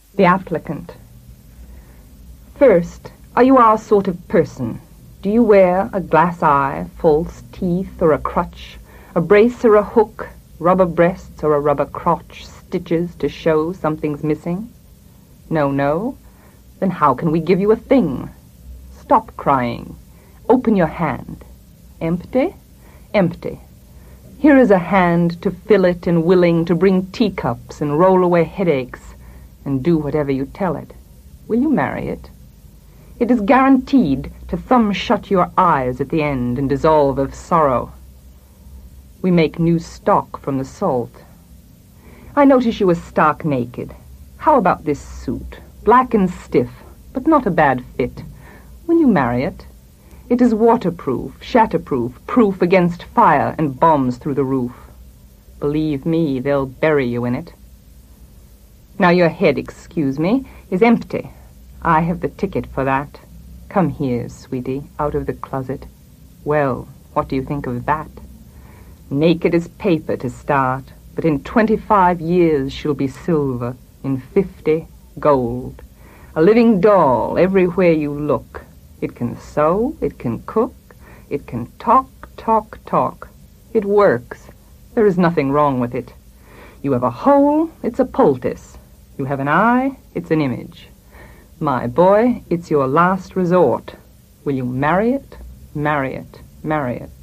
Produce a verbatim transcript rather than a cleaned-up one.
The applicant. First, are you our sort of person? Do you wear a glass eye, false teeth, or a crutch, a brace or a hook, rubber breasts or a rubber crotch, stitches to show something's missing? No, no. Then how can we give you a thing? Stop crying. Open your hand. Empty? Empty. Here is a hand to fill it and willing to bring teacups and roll away headaches and do whatever you tell it. Will you marry it? It is guaranteed to thumb shut your eyes at the end and dissolve of sorrow. We make new stock from the salt. I notice you are stark naked. How about this suit? Black and stiff, but not a bad fit. Will you marry it? It is waterproof, shatterproof, proof against fire and bombs through the roof. Believe me, they'll bury you in it. Now your head, excuse me, is empty. I have the ticket for that. Come here, sweetie, out of the closet. Well, what do you think of that? Naked as paper to start, but in twenty-five years she'll be silver, in fifty, gold. A living doll everywhere you look. It can sew, it can cook, it can talk, talk, talk. It works. There is nothing wrong with it. You have a hole, it's a poultice. You have an eye, it's an image. My boy, it's your last resort. Will you marry it, marry it, marry it?